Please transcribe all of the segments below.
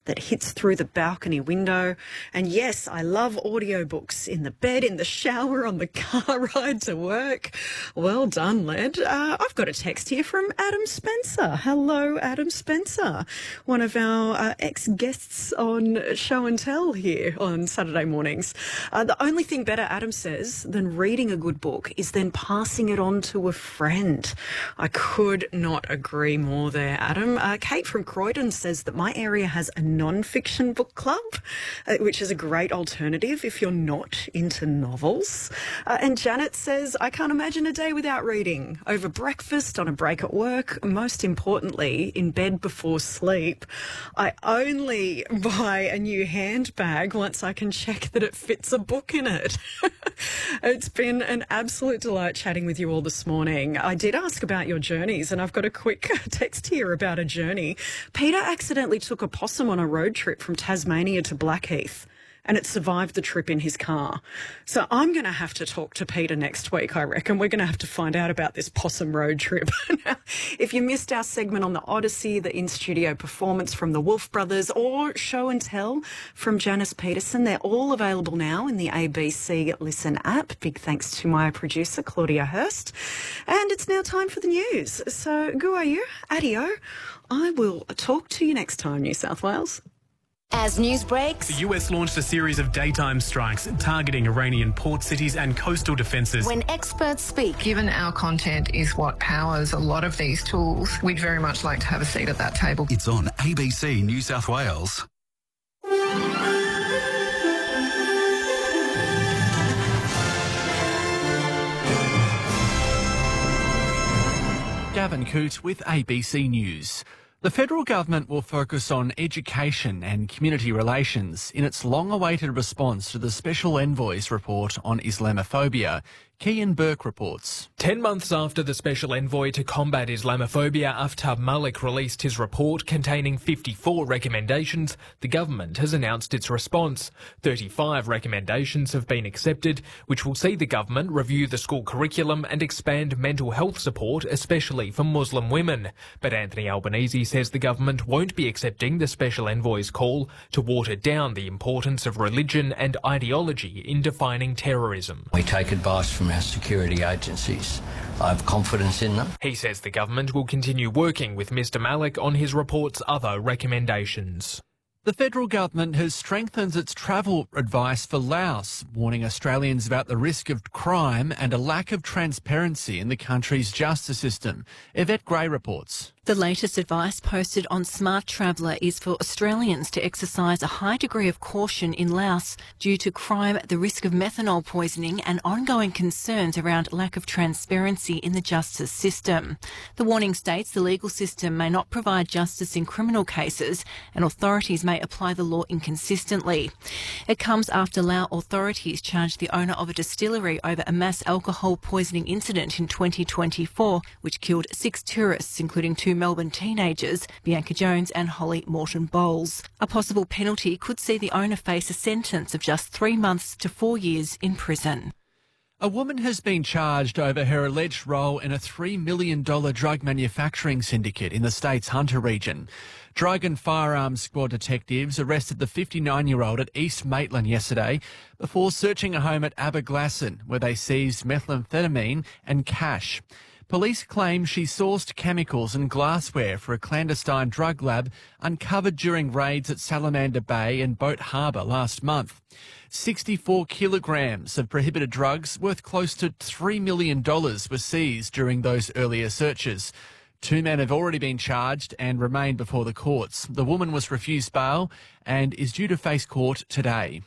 that hits through the balcony window. And yes, I love audiobooks in the bed, in the shower, on the car ride to work. Well done, lad. I've got a text here from Adam Spencer. Hello, Adam Spencer, one of our ex-guests on Show and Tell here on Saturday mornings. The only thing better, Adam says, than reading a good book is then passing it on to a friend. I could not agree more there, Adam. Kate from Croydon says that my area has a non-fiction book club, which is a great alternative if you're not into novels. And Janet says, I can't imagine a day without reading. Over breakfast, on a break at work, most importantly, in bed before sleep. I only buy a new handbag once I can check that it fits a book in it. It's been an absolute delight chatting with you all this morning. I did ask about your journeys, and I've got a quick text here about a journey. Peter accidentally took a possum on a road trip from Tasmania to Blackheath, and it survived the trip in his car. So I'm going to have to talk to Peter next week, I reckon. We're going to have to find out about this possum road trip. Now, if you missed our segment on the Odyssey, the in-studio performance from the Wolf Brothers, or Show and Tell from Janice Peterson, they're all available now in the ABC Listen app. Big thanks to my producer, Claudia Hurst. And it's now time for the news. So, guayu, adio. I will talk to you next time, New South Wales. As news breaks, the US launched a series of daytime strikes targeting Iranian port cities and coastal defences. When experts speak, given our content is what powers a lot of these tools, we'd very much like to have a seat at that table. It's on ABC New South Wales. Gavin Coote with ABC News. The federal government will focus on education and community relations in its long-awaited response to the Special Envoy's report on Islamophobia. Kean Burke reports. 10 months after the Special Envoy to combat Islamophobia, Aftab Malik, released his report containing 54 recommendations, the government has announced its response. 35 recommendations have been accepted, which will see the government review the school curriculum and expand mental health support, especially for Muslim women. But Anthony Albanese says the government won't be accepting the Special Envoy's call to water down the importance of religion and ideology in defining terrorism. We take advice from our security agencies. I have confidence in them. He says the government will continue working with Mr Malik on his report's other recommendations. The federal government has strengthened its travel advice for Laos, warning Australians about the risk of crime and a lack of transparency in the country's justice system. Yvette Gray reports. The latest advice posted on Smart Traveller is for Australians to exercise a high degree of caution in Laos due to crime, the risk of methanol poisoning and ongoing concerns around lack of transparency in the justice system. The warning states the legal system may not provide justice in criminal cases and authorities may apply the law inconsistently. It comes after Lao authorities charged the owner of a distillery over a mass alcohol poisoning incident in 2024, which killed 6 tourists, including 2 Melbourne teenagers, Bianca Jones and Holly Morton Bowles. A possible penalty could see the owner face a sentence of just 3 months to 4 years in prison. A woman has been charged over her alleged role in a $3 million drug manufacturing syndicate in the state's Hunter region. Drug and Firearms Squad detectives arrested the 59-year-old at East Maitland yesterday before searching a home at Aberglasslyn, where they seized methamphetamine and cash. Police claim she sourced chemicals and glassware for a clandestine drug lab uncovered during raids at Salamander Bay and Boat Harbour last month. 64 kilograms of prohibited drugs worth close to $3 million were seized during those earlier searches. 2 men have already been charged and remain before the courts. The woman was refused bail and is due to face court today.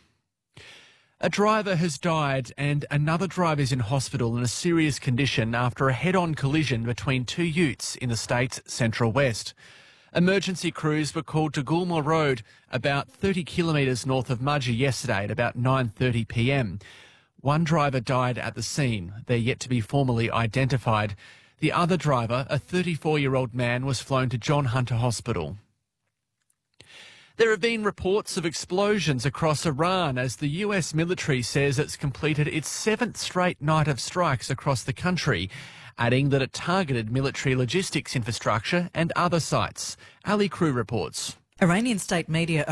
A driver has died and another driver is in hospital in a serious condition after a head-on collision between 2 utes in the state's central west. Emergency crews were called to Goulmore Road, about 30 kilometres north of Mudgee yesterday at about 9:30 p.m. One driver died at the scene. They're yet to be formally identified. The other driver, a 34-year-old man, was flown to John Hunter Hospital. There have been reports of explosions across Iran as the US military says it's completed its 7th straight night of strikes across the country, adding that it targeted military logistics infrastructure and other sites. Ali Crew reports. Iranian state media